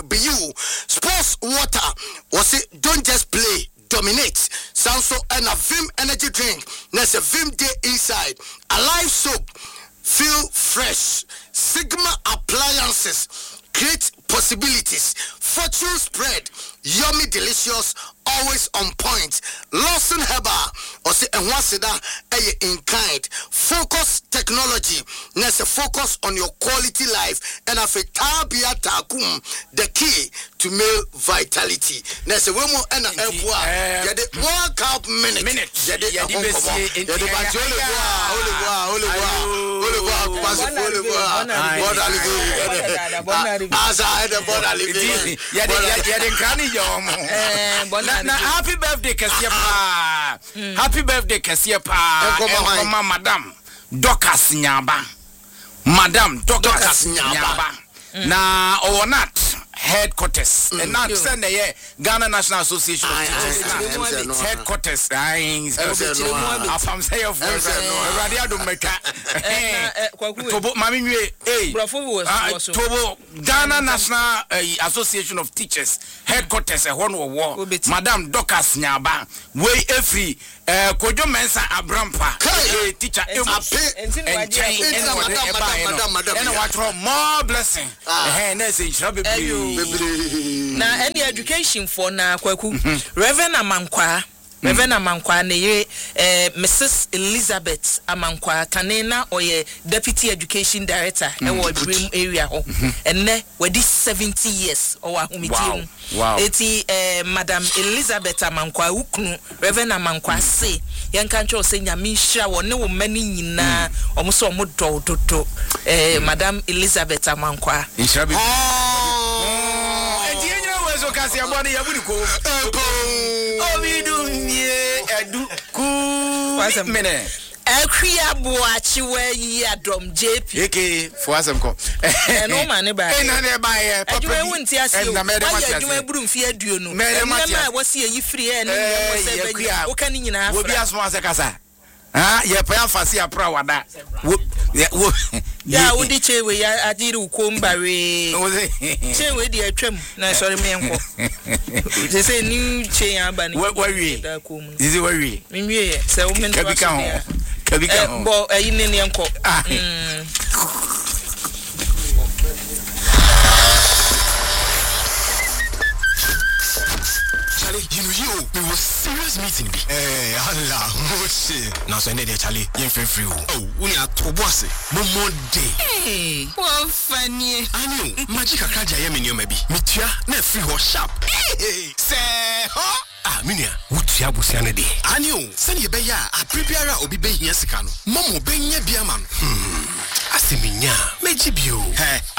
BU Sports Water was it don't just play, dominate. Sanso and a Vim energy drink. There's a Vim day inside. Alive soap. Feel fresh. Sigma appliances. Create possibilities. Fortune spread. Yummy delicious. Always on point. Lawson Herbal. Or say and what's that? In kind. Focus technology. There's a focus on your quality life. And after Tabia Takum, the key to male vitality. There's a woman and a World Cup minute. Happy birthday, Kasia. Happy birthday, Kasia. Madam Dokas Nyaba. Madam Dokas Nyaba. Na or not headquarters. And not send the Ghana National Association of Teachers headquarters. I'm saying of Radiado Meka. Tobo Mami, Tobo Ghana National Association of Teachers headquarters. A one war. Madam Dokas Nyaba. Way every Kojo Mensa Abrampa. Teacher, and what more blessing. Na any education for na kwaku Reverend Amankwa ne Mrs. Elizabeth Amankwa Kanena oye Deputy Education Director e wo Brim area ho enne wedi 70 years o wa humiti eti Madam Elizabeth Amankwa ukunu Reverend Amankwa say yanka ncho se nyame hira wo ne wo mani nyina omo so omo dododo Madam Elizabeth Amankwa inshabi Kasi abani ya budi ko obidu mie edu ku mene Ekria boachi we Adom JP eke for asem ko no mane ba na ne ba ye papa bi wonti ase o wa adwuma buru mfi aduonu na ma wasi yi free e ne wo se ba wo kan nyina afra obi asmo ase kasa ye pa afasi apra wada ya udi chewe ya adiri ukombare chewe di atwam na sorry me enko they say new chain abani wari is it wari mimie se o men kabika bo ayine ne enko You know, we was serious meeting. Allah, Moshe. Now, so I Charlie, you're free. Oh, we are to boss it. More day. Hey, what funny. I knew magic. I can't maybe. Mitia, not free or sharp. Hey, say, huh? Minia, what you have day. I knew, send your beya, I prepare or be here, Sikano. Momo, Benya Biaman. I see Minia, Majibio. Hey,